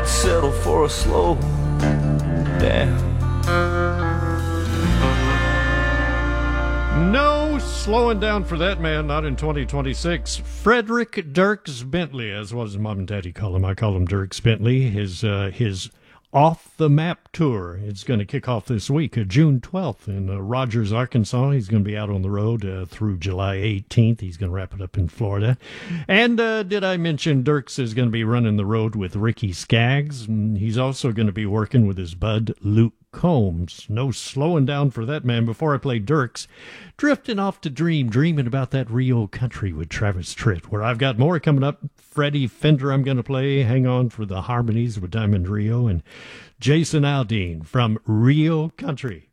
I'd settle for a slow down. No slowing down for that man, not in 2026. Frederick Dirks Bentley, as well as Mom and Daddy call him. I call him Dirks Bentley. His Off the Map tour. It's going to kick off this week, June 12th in Rogers, Arkansas. He's going to be out on the road through July 18th. He's going to wrap it up in Florida. And did I mention Dirks is going to be running the road with Ricky Skaggs? And he's also going to be working with his bud, Luke Combs. No slowing down for that man. Before I play Dirks, drifting off to dreaming about that Rio country with Travis Tritt, where I've got more coming up. Freddie Fender I'm going to play. Hang on for the harmonies with Diamond Rio, and Jason Aldean from Rio Country.